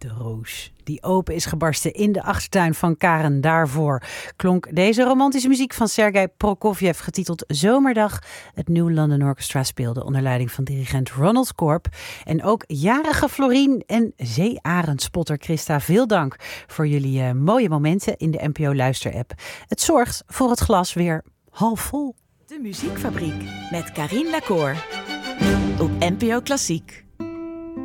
De roos die open is gebarsten in de achtertuin van Karen. Daarvoor klonk deze romantische muziek van Sergei Prokofjev, getiteld Zomerdag. Het New London Orchestra speelde onder leiding van dirigent Ronald Korp. En ook jarige Florien en zeearendspotter Christa, veel dank voor jullie mooie momenten in de NPO Luister-app. Het zorgt voor het glas weer half vol. De Muziekfabriek met Carien Lacour op NPO Klassiek.